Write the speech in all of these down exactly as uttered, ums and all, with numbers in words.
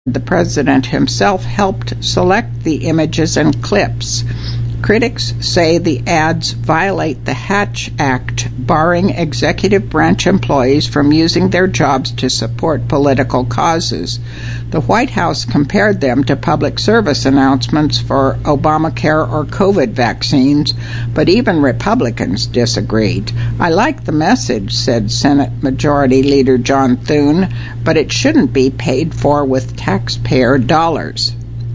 The president himself helped select the images and clips. Critics say the ads violate the Hatch Act, barring executive branch employees from using their jobs to support political causes. The White House compared them to public service announcements for Obamacare or COVID vaccines, but even Republicans disagreed. "I like the message," said Senate Majority Leader John Thune, "but it shouldn't be paid for with taxpayer dollars."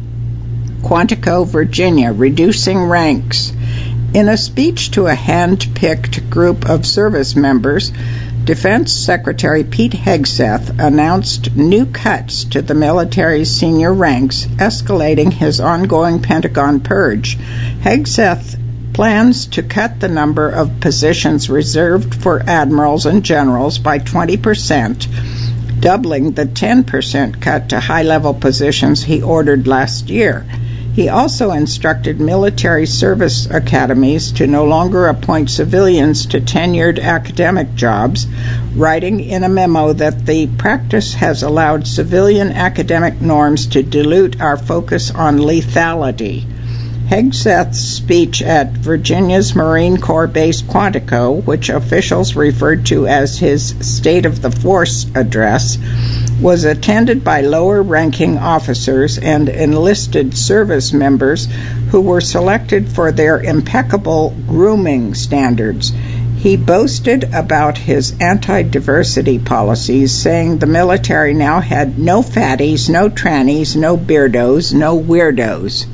Quantico, Virginia, reducing ranks. In a speech to a hand-picked group of service members, Defense Secretary Pete Hegseth announced new cuts to the military's senior ranks, escalating his ongoing Pentagon purge. Hegseth plans to cut the number of positions reserved for admirals and generals by twenty percent, doubling the ten percent cut to high-level positions he ordered last year. He also instructed military service academies to no longer appoint civilians to tenured academic jobs, writing in a memo that the practice has allowed civilian academic norms to dilute our focus on lethality. Hegseth's speech at Virginia's Marine Corps base Quantico, which officials referred to as his State of the Force address, was attended by lower-ranking officers and enlisted service members who were selected for their impeccable grooming standards. He boasted about his anti-diversity policies, saying the military now had no fatties, no trannies, no beardos, no weirdos.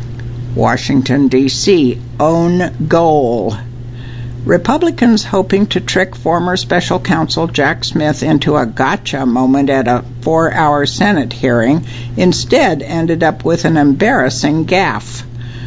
Washington, D C Own goal. Republicans hoping to trick former special counsel Jack Smith into a gotcha moment at a four-hour Senate hearing instead ended up with an embarrassing gaffe.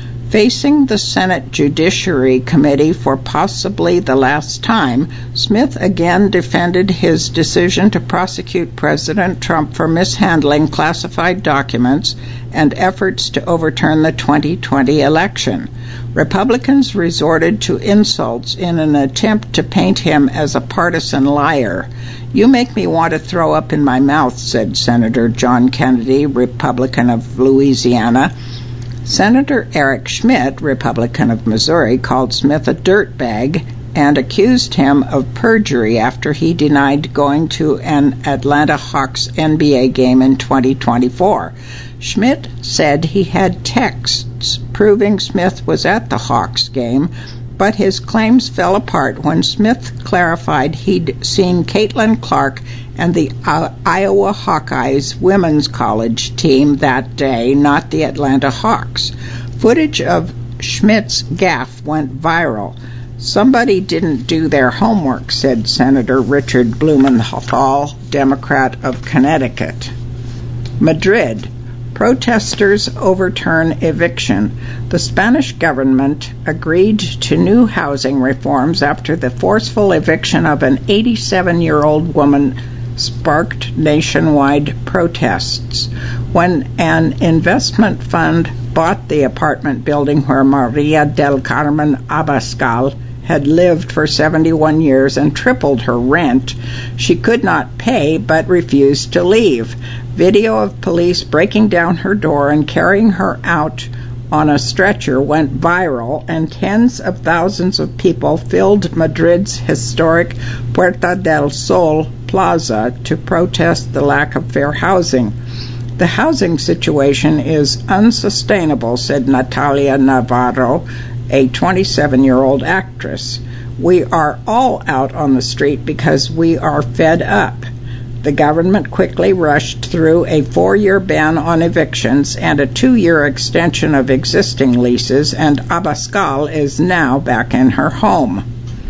Facing the Senate Judiciary Committee for possibly the last time, Smith again defended his decision to prosecute President Trump for mishandling classified documents and efforts to overturn the twenty twenty election. Republicans resorted to insults in an attempt to paint him as a partisan liar. "You make me want to throw up in my mouth," said Senator John Kennedy, Republican of Louisiana. Senator Eric Schmidt, Republican of Missouri, called Smith a dirtbag and accused him of perjury after he denied going to an Atlanta Hawks N B A game in twenty twenty-four. Schmidt said he had texts proving Smith was at the Hawks game, but his claims fell apart when Smith clarified he'd seen Caitlin Clark and the uh, Iowa Hawkeyes women's college team that day, not the Atlanta Hawks. Footage of Schmidt's gaffe went viral. "Somebody didn't do their homework," said Senator Richard Blumenthal, Democrat of Connecticut. Madrid. Protesters overturn eviction. The Spanish government agreed to new housing reforms after the forceful eviction of an eighty-seven-year-old woman sparked nationwide protests. When an investment fund bought the apartment building where Maria del Carmen Abascal had lived for seventy-one years and tripled her rent, she could not pay but refused to leave. Video of police breaking down her door and carrying her out on a stretcher went viral, and tens of thousands of people filled Madrid's historic Puerta del Sol Plaza to protest the lack of fair housing. "The housing situation is unsustainable," said Natalia Navarro, a twenty-seven-year-old actress. "We are all out on the street because we are fed up." The government quickly rushed through a four-year ban on evictions and a two-year extension of existing leases, and Abascal is now back in her home.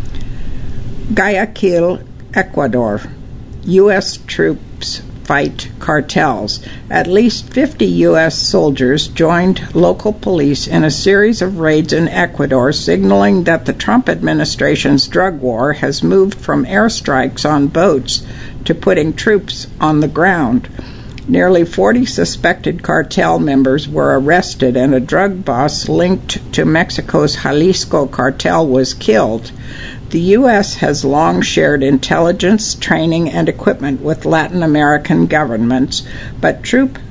Guayaquil, Ecuador. U S troops fight cartels. At least fifty U S soldiers joined local police in a series of raids in Ecuador, signaling that the Trump administration's drug war has moved from airstrikes on boats to putting troops on the ground. Nearly forty suspected cartel members were arrested, and a drug boss linked to Mexico's Jalisco cartel was killed. The U S has long shared intelligence, training, and equipment with Latin American governments, but troop